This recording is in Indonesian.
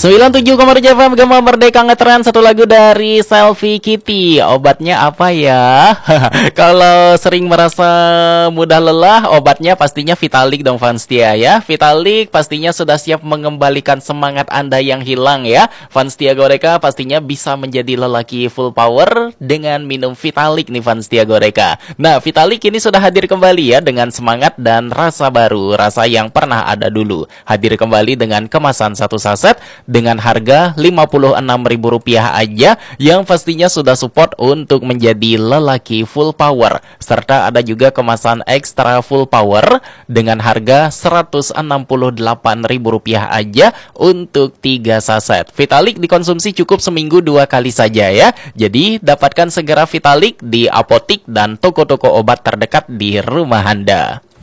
97,7 FM Gema Merdeka ngetren satu lagu dari Selfie Kitty. Obatnya apa ya? Kalau sering merasa mudah lelah, obatnya pastinya Vitalik dong Fanstia ya. Vitalik pastinya sudah siap mengembalikan semangat Anda yang hilang ya. Fanstia Goreka pastinya bisa menjadi lelaki full power dengan minum Vitalik nih Fanstia Goreka. Nah, Vitalik ini sudah hadir kembali ya dengan semangat dan rasa baru, rasa yang pernah ada dulu. Hadir kembali dengan kemasan satu saset dengan harga Rp56.000 aja yang pastinya sudah support untuk menjadi lelaki full power. Serta ada juga kemasan ekstra full power dengan harga Rp168.000 aja untuk 3 saset. Vitalik dikonsumsi cukup seminggu 2 kali saja ya. Jadi dapatkan segera Vitalik di apotik dan toko-toko obat terdekat di rumah Anda.